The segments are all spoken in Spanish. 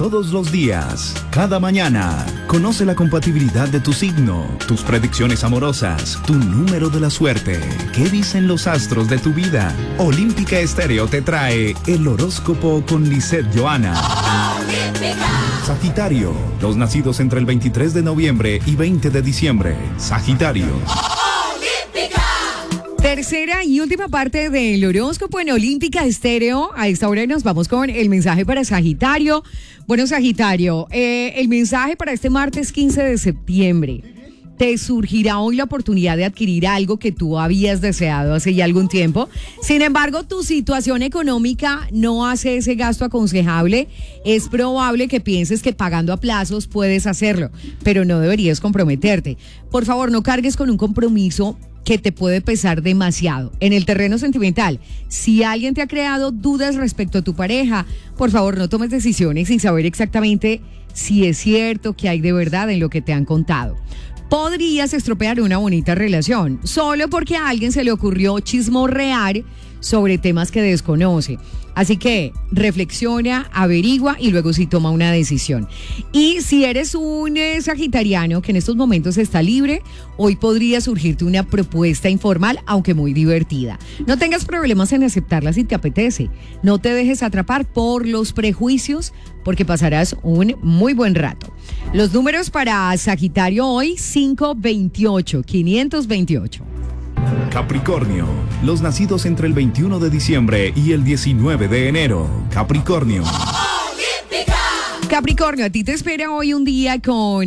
todos los días, cada mañana. Conoce la compatibilidad de tu signo, tus predicciones amorosas, tu número de la suerte. ¿Qué dicen los astros de tu vida? Olímpica Estéreo te trae el horóscopo con Lisette Johanna. Sagitario, los nacidos entre el 23 de noviembre y 20 de diciembre. Sagitario. Tercera y última parte del horóscopo en Olímpica Estéreo. A esta hora nos vamos con el mensaje para Sagitario. Bueno, Sagitario, el mensaje para este martes 15 de septiembre. Te surgirá hoy la oportunidad de adquirir algo que tú habías deseado hace ya algún tiempo. Sin embargo, tu situación económica no hace ese gasto aconsejable. Es probable que pienses que pagando a plazos puedes hacerlo, pero no deberías comprometerte. Por favor, no cargues con un compromiso que te puede pesar demasiado. En el terreno sentimental, si alguien te ha creado dudas respecto a tu pareja, por favor no tomes decisiones sin saber exactamente si es cierto que hay de verdad en lo que te han contado. Podrías estropear una bonita relación solo porque a alguien se le ocurrió chismorrear sobre temas que desconoce. Así que reflexiona, averigua y luego sí toma una decisión. Y si eres un sagitariano que en estos momentos está libre, hoy podría surgirte una propuesta informal, aunque muy divertida. No tengas problemas en aceptarla si te apetece. No te dejes atrapar por los prejuicios, porque pasarás un muy buen rato. Los números para Sagitario hoy, 528, 528. Capricornio, los nacidos entre el 21 de diciembre y el 19 de enero. Capricornio. Capricornio, a ti te espera hoy un día con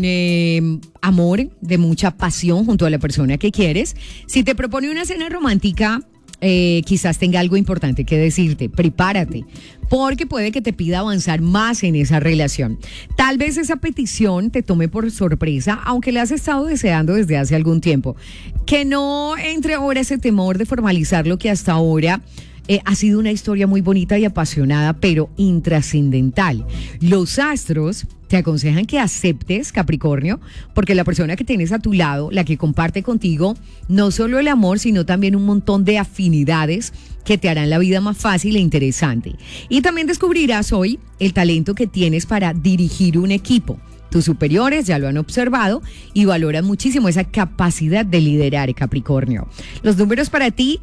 amor, de mucha pasión junto a la persona que quieres. Si te propone una cena romántica, quizás tenga algo importante que decirte. Prepárate, porque puede que te pida avanzar más en esa relación. Tal vez esa petición te tome por sorpresa, aunque la has estado deseando desde hace algún tiempo. Que no entre ahora ese temor de formalizar lo que hasta ahora ha sido una historia muy bonita y apasionada, pero intrascendental. Los astros te aconsejan que aceptes, Capricornio, porque la persona que tienes a tu lado, la que comparte contigo, no solo el amor, sino también un montón de afinidades que te harán la vida más fácil e interesante. Y también descubrirás hoy el talento que tienes para dirigir un equipo. Tus superiores ya lo han observado y valoran muchísimo esa capacidad de liderar, Capricornio. Los números para ti,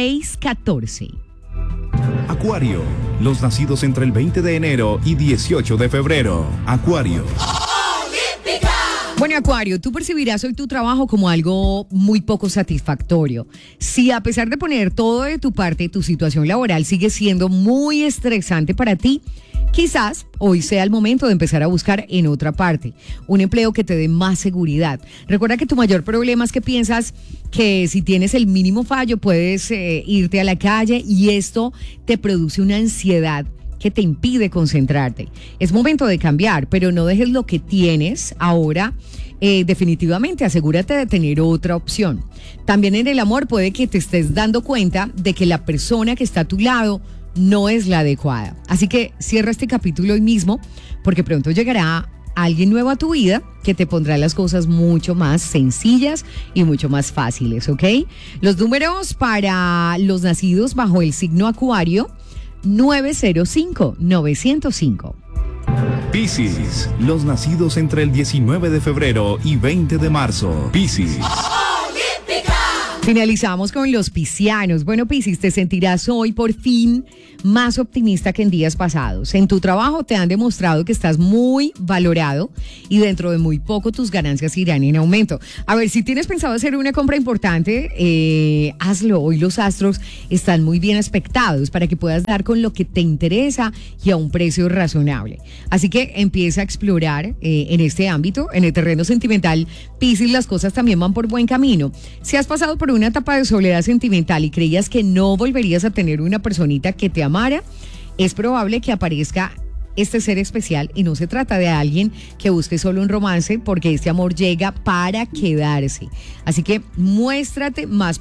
614. Acuario, los nacidos entre el 20 de enero y 18 de febrero. Acuario. Bueno, Acuario, tú percibirás hoy tu trabajo como algo muy poco satisfactorio. Si a pesar de poner todo de tu parte, tu situación laboral sigue siendo muy estresante para ti, quizás hoy sea el momento de empezar a buscar en otra parte un empleo que te dé más seguridad. Recuerda que tu mayor problema es que piensas que si tienes el mínimo fallo puedes irte a la calle y esto te produce una ansiedad que te impide concentrarte. Es momento de cambiar, pero no dejes lo que tienes ahora. Definitivamente asegúrate de tener otra opción. También en el amor puede que te estés dando cuenta de que la persona que está a tu lado no es la adecuada. Así que cierra este capítulo hoy mismo, porque pronto llegará alguien nuevo a tu vida que te pondrá las cosas mucho más sencillas y mucho más fáciles, ¿ok? Los números para los nacidos bajo el signo Acuario, 905-905. Piscis, los nacidos entre el 19 de febrero y 20 de marzo. Piscis. Finalizamos con los piscianos. Bueno, Piscis, te sentirás hoy por fin más optimista que en días pasados. En tu trabajo te han demostrado que estás muy valorado y dentro de muy poco tus ganancias irán en aumento. A ver, si tienes pensado hacer una compra importante, hazlo. Hoy los astros están muy bien aspectados para que puedas dar con lo que te interesa y a un precio razonable. Así que empieza a explorar en este ámbito, en el terreno sentimental. Piscis, las cosas también van por buen camino. Si has pasado por una etapa de soledad sentimental y creías que no volverías a tener una personita que te amara, es probable que aparezca este ser especial y no se trata de alguien que busque solo un romance, porque este amor llega para quedarse. Así que muéstrate más